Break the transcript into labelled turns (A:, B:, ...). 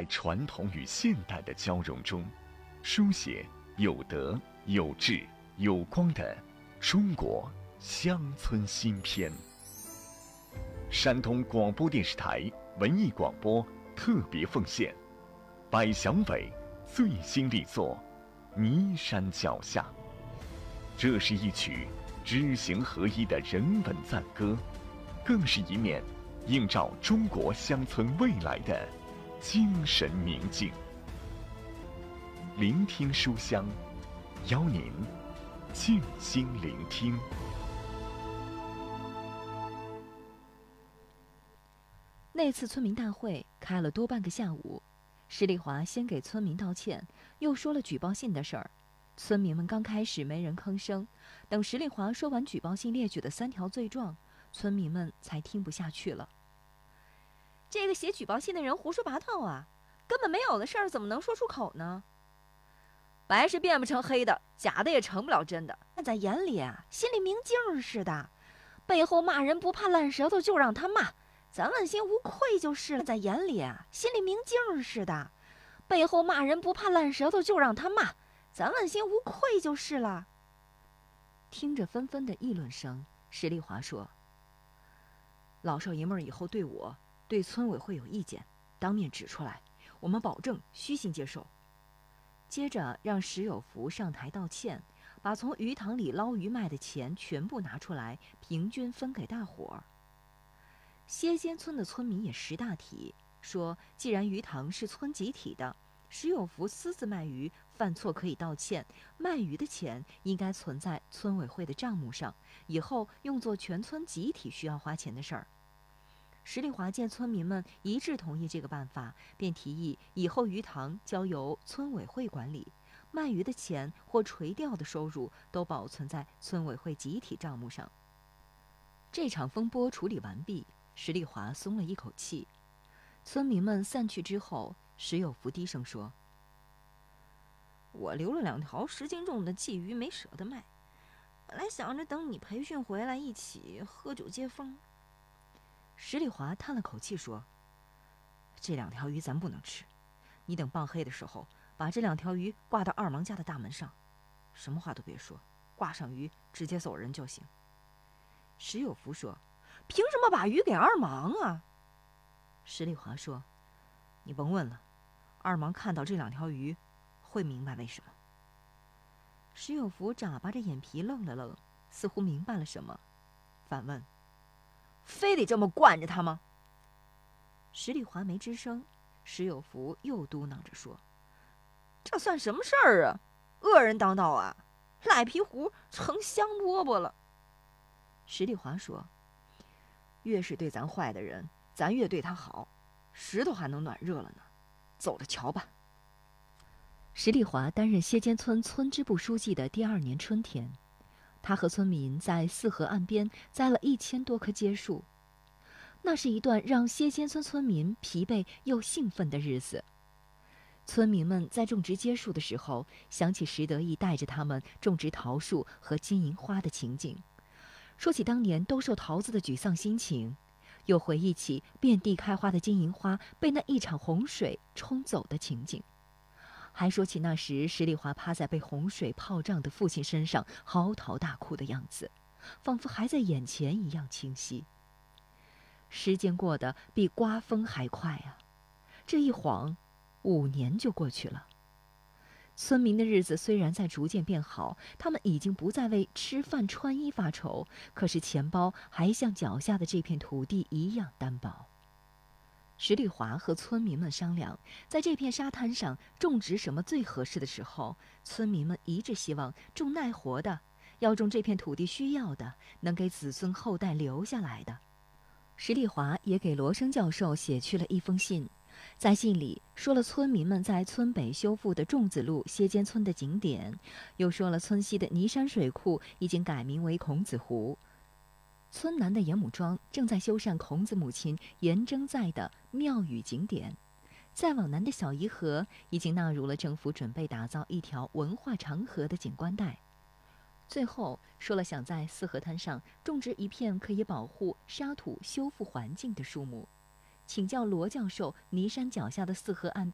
A: 传统与现代的交融中，书写有德、有志、有光的中国乡村新篇。山东广播电视台文艺广播特别奉献百祥伟最新力作《泥山脚下》。这是一曲知行合一的人文赞歌，更是一面映照中国乡村未来的精神明镜。聆听书香，邀您静心聆听。
B: 那次村民大会开了多半个下午，施丽华先给村民道歉，又说了举报信的事儿。村民们刚开始没人吭声，等施丽华说完举报信列举的3条罪状，村民们才听不下去了。这个写举报信的人胡说八道啊，根本没有的事儿怎么能说出口呢？白是变不成黑的，假的也成不了真的。看在眼里啊，心里明镜似的，背后骂人不怕烂舌头就让他骂，咱问心无愧就是了。在眼里啊，心里明镜似的，背后骂人不怕烂舌头就让他骂，咱问心无愧就是了。听着纷纷的议论声，施丽华说：“老少爷们儿以后对我、对村委会有意见，当面指出来，我们保证虚心接受。”接着让石有福上台道歉，把从鱼塘里捞鱼卖的钱全部拿出来，平均分给大伙儿。歇间村的村民也识大体，说既然鱼塘是村集体的，石有福私自卖鱼犯错可以道歉，卖鱼的钱应该存在村委会的账目上，以后用作全村集体需要花钱的事儿。施丽华见村民们一致同意这个办法，便提议以后鱼塘交由村委会管理，卖鱼的钱或垂钓的收入都保存在村委会集体账目上。这场风波处理完毕，施丽华松了一口气。村民们散去之后，石有福低声说：“我留了2条10斤重的鲫鱼没舍得卖，本来想着等你培训回来一起喝酒接风。”施丽华叹了口气说：“这2条鱼咱不能吃，你等傍黑的时候把这2条鱼挂到二芒家的大门上，什么话都别说，挂上鱼直接走人就行。”石有福说：“凭什么把鱼给二芒啊？”施丽华说：“你甭问了，二芒看到这2条鱼会明白为什么。”石有福眨巴着眼皮愣了愣，似乎明白了什么，反问：“非得这么惯着他吗？”施丽华没吱声，石有福又嘟囔着说：“这算什么事儿啊？恶人当道啊，赖皮胡成香饽饽了。”施丽华说：“越是对咱坏的人，咱越对他好，石头还能暖热了呢，走着瞧吧。”施丽华担任歇间村村支部书记的第2年春天，他和村民在泗河岸边栽了1000多棵街树。那是一段让歇间村村民疲惫又兴奋的日子。村民们在种植街树的时候，想起石得意带着他们种植桃树和金银花的情景，说起当年兜售桃子的沮丧心情，又回忆起遍地开花的金银花被那一场洪水冲走的情景，还说起那时施丽华趴在被洪水泡胀的父亲身上嚎啕大哭的样子，仿佛还在眼前一样清晰。时间过得比刮风还快啊，这一晃5年就过去了。村民的日子虽然在逐渐变好，他们已经不再为吃饭穿衣发愁，可是钱包还像脚下的这片土地一样单薄。石丽华和村民们商量，在这片沙滩上种植什么最合适的时候，村民们一致希望种耐活的，要种这片土地需要的，能给子孙后代留下来的。石丽华也给罗生教授写去了一封信，在信里说了村民们在村北修复的仲子路歇间村的景点，又说了村西的泥山水库已经改名为孔子湖，村南的严母庄正在修缮孔子母亲颜征在的庙宇景点，再往南的小沂河已经纳入了政府准备打造一条文化长河的景观带。最后说了想在泗河滩上种植一片可以保护沙土修复环境的树木，请教罗教授泥山脚下的泗河岸